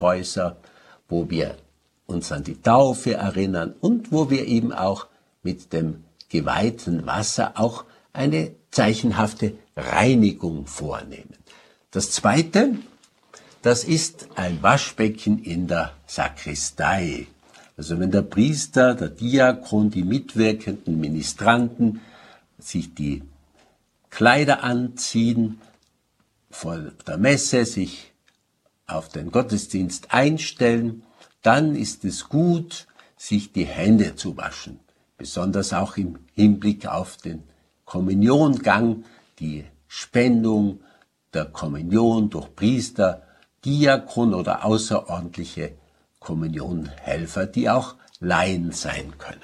Häuser, wo wir uns an die Taufe erinnern und wo wir eben auch mit dem geweihten Wasser auch eine zeichenhafte Reinigung vornehmen. Das Zweite, das ist ein Waschbecken in der Sakristei. Also wenn der Priester, der Diakon, die mitwirkenden Ministranten sich die Kleider anziehen, vor der Messe sich auf den Gottesdienst einstellen, dann ist es gut, sich die Hände zu waschen. Besonders auch im Hinblick auf den Kommuniongang, die Spendung der Kommunion durch Priester, Diakon oder außerordentliche Kommunionhelfer, die auch Laien sein können.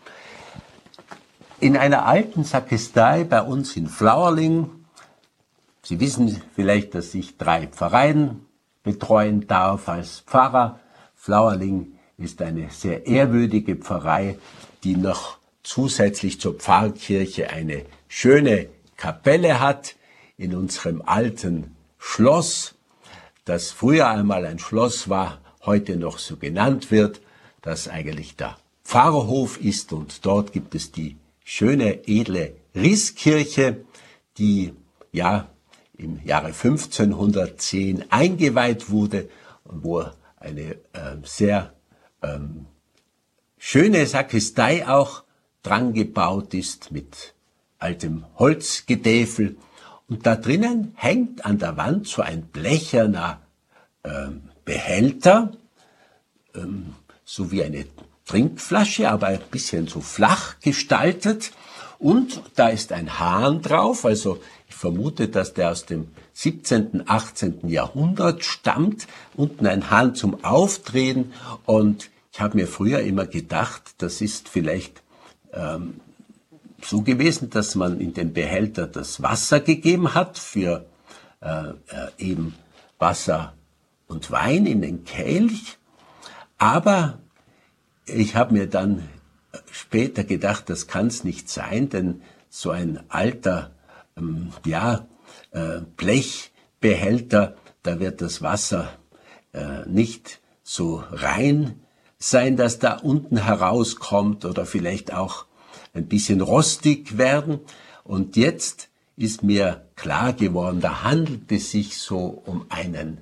In einer alten Sakristei bei uns in Flauerling, Sie wissen vielleicht, dass ich 3 Pfarreien betreuen darf als Pfarrer. Flauerling ist eine sehr ehrwürdige Pfarrei, die noch zusätzlich zur Pfarrkirche eine schöne Kapelle hat in unserem alten Schloss, das früher einmal ein Schloss war, heute noch so genannt wird, das eigentlich der Pfarrhof ist, und dort gibt es die schöne, edle Risskirche, die ja im Jahre 1510 eingeweiht wurde und wo eine sehr schöne Sakristei auch dran gebaut ist mit altem Holzgedäfel. Und da drinnen hängt an der Wand so ein blecherner Behälter, so wie eine Trinkflasche, aber ein bisschen so flach gestaltet. Und da ist ein Hahn drauf, also ich vermute, dass der aus dem 17., 18. Jahrhundert stammt. Unten ein Hahn zum Aufdrehen. Und ich habe mir früher immer gedacht, das ist vielleicht so gewesen, dass man in den Behälter das Wasser gegeben hat für eben Wasser und Wein in den Kelch. Aber ich habe mir dann später gedacht, das kann es nicht sein, denn so ein alter Blechbehälter, da wird das Wasser nicht so rein sein, dass da unten herauskommt, oder vielleicht auch ein bisschen rostig werden. Und jetzt ist mir klar geworden, da handelt es sich so um einen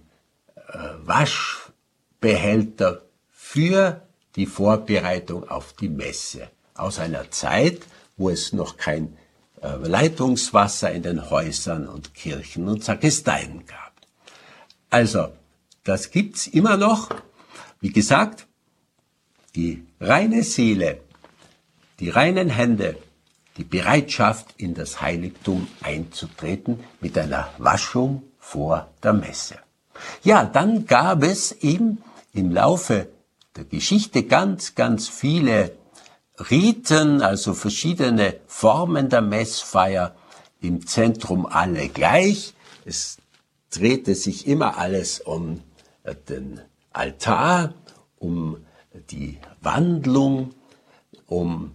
Waschbehälter für die Vorbereitung auf die Messe. Aus einer Zeit, wo es noch kein Leitungswasser in den Häusern und Kirchen und Sakristeien gab. Also, das gibt's immer noch. Wie gesagt, die reine Seele, die reinen Hände, die Bereitschaft, in das Heiligtum einzutreten mit einer Waschung vor der Messe. Ja, dann gab es eben im Laufe der Geschichte ganz, ganz viele Riten, also verschiedene Formen der Messfeier, im Zentrum alle gleich. Es drehte sich immer alles um den Altar, um die Wandlung, um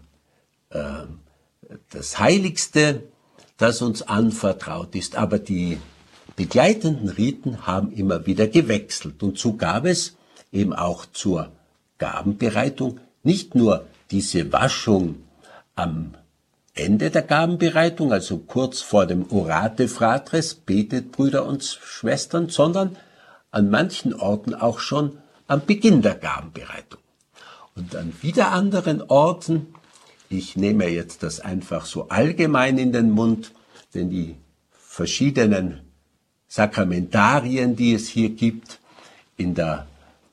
das Heiligste, das uns anvertraut ist. Aber die begleitenden Riten haben immer wieder gewechselt. Und so gab es eben auch zur Gabenbereitung nicht nur diese Waschung am Ende der Gabenbereitung, also kurz vor dem Orate Fratres, betet Brüder und Schwestern, sondern an manchen Orten auch schon am Beginn der Gabenbereitung. Und an wieder anderen Orten, ich nehme jetzt das einfach so allgemein in den Mund, denn die verschiedenen Sakramentarien, die es hier gibt, in der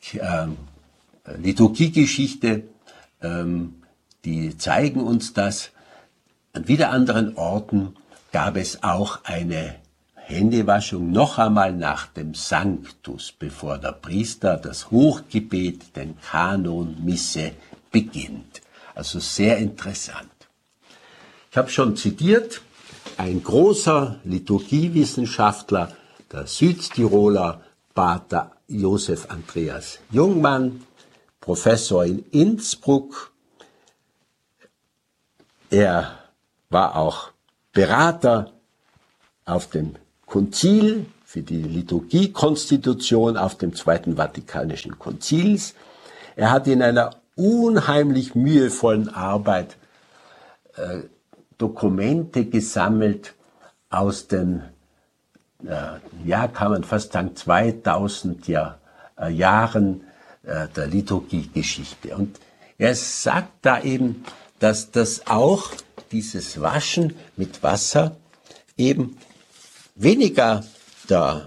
Liturgiegeschichte, die zeigen uns das. An wieder anderen Orten gab es auch eine Händewaschung noch einmal nach dem Sanctus, bevor der Priester das Hochgebet, den Kanon Misse, beginnt. Also sehr interessant. Ich habe schon zitiert, ein großer Liturgiewissenschaftler, der Südtiroler Pater Josef Andreas Jungmann, Professor in Innsbruck. Er war auch Berater auf dem Konzil für die Liturgiekonstitution auf dem Zweiten Vatikanischen Konzils. Er hat in einer unheimlich mühevollen Arbeit Dokumente gesammelt aus den, kann man fast sagen, 2000 Jahren der Liturgiegeschichte. Und er sagt da eben, dass das auch, dieses Waschen mit Wasser, eben weniger der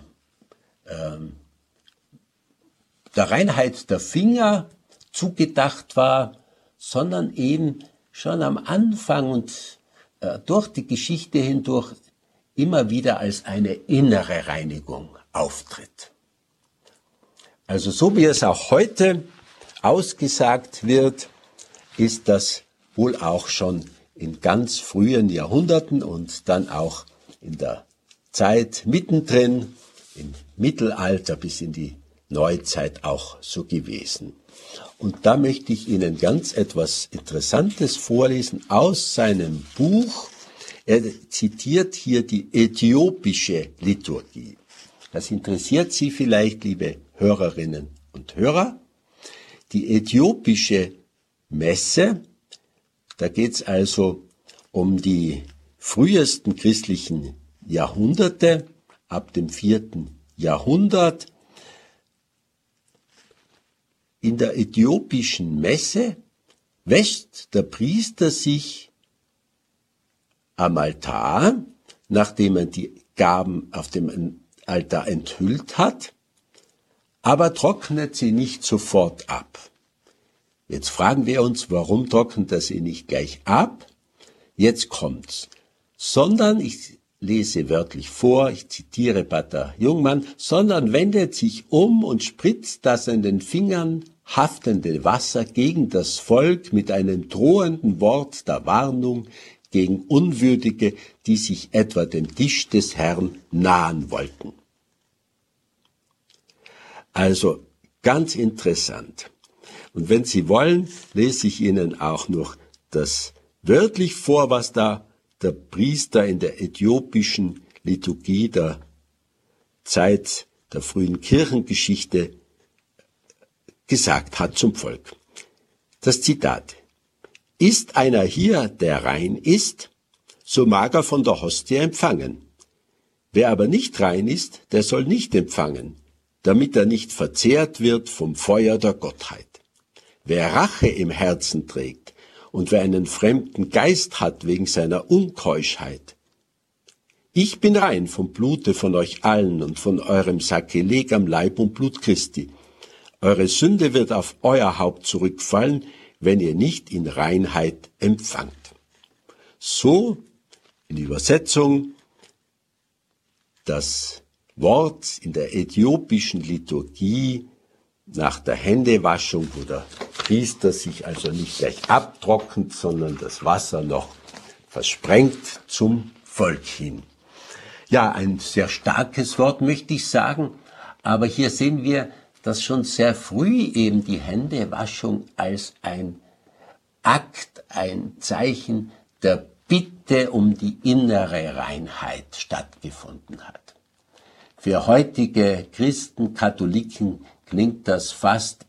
Reinheit der Finger zugedacht war, sondern eben schon am Anfang und durch die Geschichte hindurch immer wieder als eine innere Reinigung auftritt. Also so wie es auch heute ausgesagt wird, ist das wohl auch schon in ganz frühen Jahrhunderten und dann auch in der Zeit mittendrin, im Mittelalter bis in die Neuzeit auch so gewesen. Und da möchte ich Ihnen ganz etwas Interessantes vorlesen aus seinem Buch. Er zitiert hier die äthiopische Liturgie. Das interessiert Sie vielleicht, liebe Hörerinnen und Hörer. Die äthiopische Messe, da geht es also um die frühesten christlichen Jahrhunderte, ab dem 4. Jahrhundert. In der äthiopischen Messe wäscht der Priester sich am Altar, nachdem er die Gaben auf dem Altar enthüllt hat, aber trocknet sie nicht sofort ab. Jetzt fragen wir uns, warum trocknet er sie nicht gleich ab? Jetzt kommt's. Sondern, ich lese wörtlich vor, ich zitiere Pater Jungmann, sondern wendet sich um und spritzt das in den Fingern haftende Wasser gegen das Volk mit einem drohenden Wort der Warnung gegen Unwürdige, die sich etwa dem Tisch des Herrn nahen wollten. Also ganz interessant. Und wenn Sie wollen, lese ich Ihnen auch noch das wörtlich vor, was da der Priester in der äthiopischen Liturgie der Zeit der frühen Kirchengeschichte gesagt hat zum Volk. Das Zitat: Ist einer hier, der rein ist, so mag er von der Hostie empfangen. Wer aber nicht rein ist, der soll nicht empfangen, damit er nicht verzehrt wird vom Feuer der Gottheit. Wer Rache im Herzen trägt und wer einen fremden Geist hat wegen seiner Unkeuschheit. Ich bin rein vom Blute von euch allen und von eurem Sakrileg am Leib und Blut Christi. Eure Sünde wird auf euer Haupt zurückfallen, wenn ihr nicht in Reinheit empfangt. So in Übersetzung das Wort in der äthiopischen Liturgie nach der Händewaschung, wo der Priester sich also nicht gleich abtrocknet, sondern das Wasser noch versprengt zum Volk hin. Ja, ein sehr starkes Wort, möchte ich sagen, aber hier sehen wir, dass schon sehr früh eben die Händewaschung als ein Akt, ein Zeichen der Bitte um die innere Reinheit stattgefunden hat. Für heutige Christen, Katholiken klingt das fast,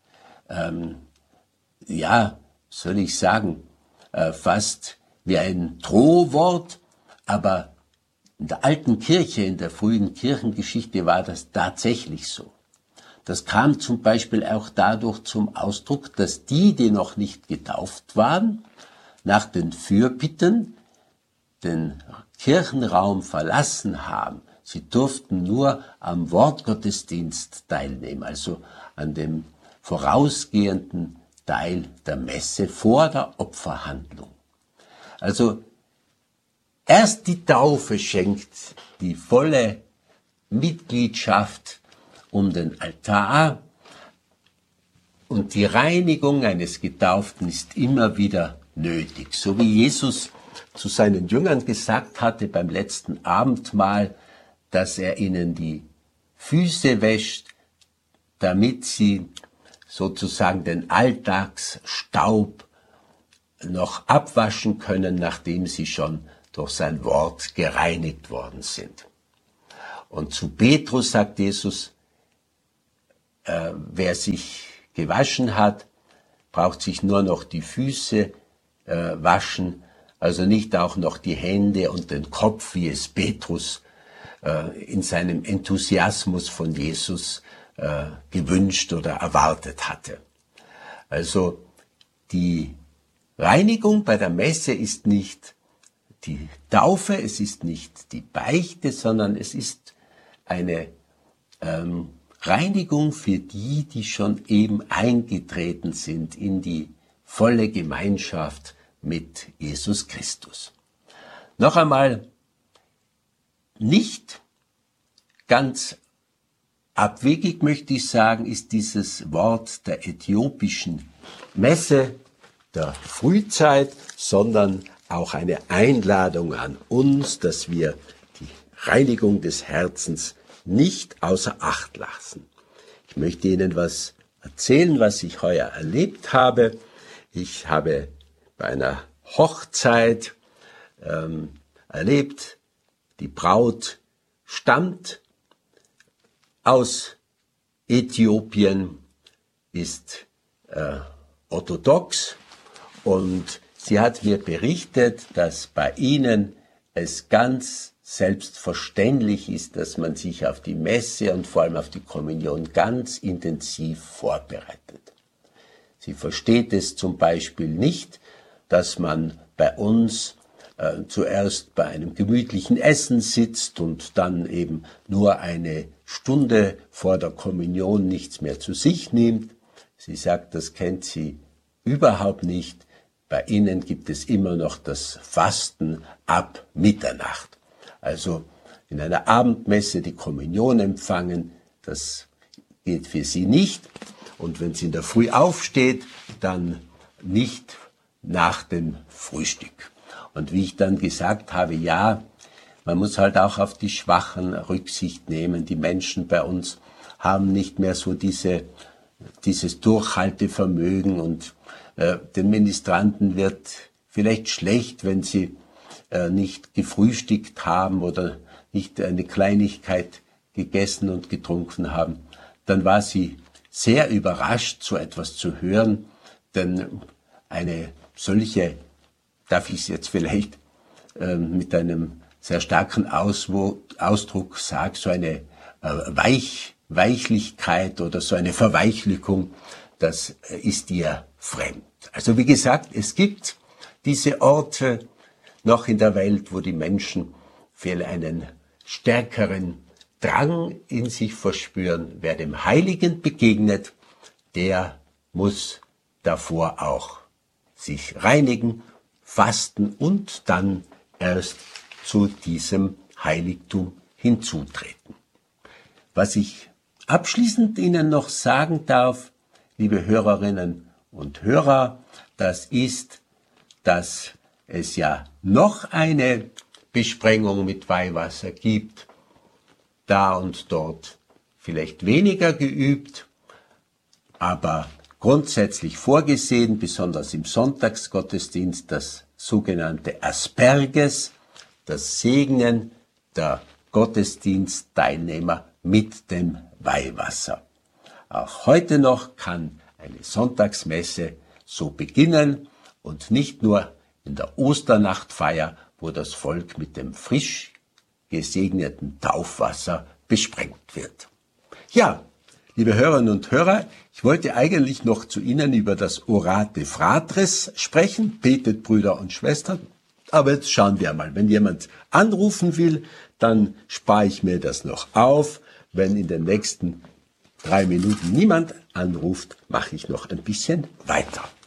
fast wie ein Drohwort, aber in der alten Kirche, in der frühen Kirchengeschichte war das tatsächlich so. Das kam zum Beispiel auch dadurch zum Ausdruck, dass die noch nicht getauft waren, nach den Fürbitten den Kirchenraum verlassen haben. Sie durften nur am Wortgottesdienst teilnehmen, also an dem vorausgehenden Teil der Messe vor der Opferhandlung. Also erst die Taufe schenkt die volle Mitgliedschaft um den Altar und die Reinigung eines Getauften ist immer wieder nötig. So wie Jesus zu seinen Jüngern gesagt hatte beim letzten Abendmahl, dass er ihnen die Füße wäscht, damit sie sozusagen den Alltagsstaub noch abwaschen können, nachdem sie schon durch sein Wort gereinigt worden sind. Und zu Petrus sagt Jesus, wer sich gewaschen hat, braucht sich nur noch die Füße waschen, also nicht auch noch die Hände und den Kopf, wie es Petrus in seinem Enthusiasmus von Jesus gewünscht oder erwartet hatte. Also die Reinigung bei der Messe ist nicht die Taufe, es ist nicht die Beichte, sondern es ist eine Reinigung für die, die schon eben eingetreten sind in die volle Gemeinschaft mit Jesus Christus. Noch einmal, nicht ganz abwegig möchte ich sagen, ist dieses Wort der äthiopischen Messe der Frühzeit, sondern auch eine Einladung an uns, dass wir die Reinigung des Herzens nicht außer Acht lassen. Ich möchte Ihnen was erzählen, was ich heuer erlebt habe. Ich habe bei einer Hochzeit erlebt, die Braut stammt aus Äthiopien, ist orthodox und sie hat mir berichtet, dass bei ihnen es ganz selbstverständlich ist, dass man sich auf die Messe und vor allem auf die Kommunion ganz intensiv vorbereitet. Sie versteht es zum Beispiel nicht, dass man bei uns zuerst bei einem gemütlichen Essen sitzt und dann eben nur eine Stunde vor der Kommunion nichts mehr zu sich nimmt. Sie sagt, das kennt sie überhaupt nicht. Bei ihnen gibt es immer noch das Fasten ab Mitternacht. Also in einer Abendmesse die Kommunion empfangen, das geht für sie nicht. Und wenn sie in der Früh aufsteht, dann nicht nach dem Frühstück. Und wie ich dann gesagt habe, ja, man muss halt auch auf die Schwachen Rücksicht nehmen. Die Menschen bei uns haben nicht mehr so dieses Durchhaltevermögen und den Ministranten wird vielleicht schlecht, wenn sie nicht gefrühstückt haben oder nicht eine Kleinigkeit gegessen und getrunken haben. Dann war sie sehr überrascht, so etwas zu hören, denn eine solche, darf ich es jetzt vielleicht mit einem sehr starken Ausdruck sagen, so eine Weichlichkeit oder so eine Verweichlichung, das ist ihr fremd. Also wie gesagt, es gibt diese Orte noch in der Welt, wo die Menschen für einen stärkeren Drang in sich verspüren. Wer dem Heiligen begegnet, der muss davor auch sich reinigen, fasten und dann erst zu diesem Heiligtum hinzutreten. Was ich abschließend Ihnen noch sagen darf, liebe Hörerinnen und Hörer, das ist, dass es ja noch eine Besprengung mit Weihwasser gibt, da und dort vielleicht weniger geübt, aber grundsätzlich vorgesehen, besonders im Sonntagsgottesdienst, das sogenannte Asperges, das Segnen der Gottesdienstteilnehmer mit dem Weihwasser. Auch heute noch kann eine Sonntagsmesse so beginnen und nicht nur in der Osternachtfeier, wo das Volk mit dem frisch gesegneten Taufwasser besprengt wird. Ja, liebe Hörerinnen und Hörer, ich wollte eigentlich noch zu Ihnen über das Orate Fratres sprechen, betet Brüder und Schwestern, aber jetzt schauen wir mal, wenn jemand anrufen will, dann spare ich mir das noch auf. Wenn in den nächsten 3 Minuten niemand anruft, mache ich noch ein bisschen weiter.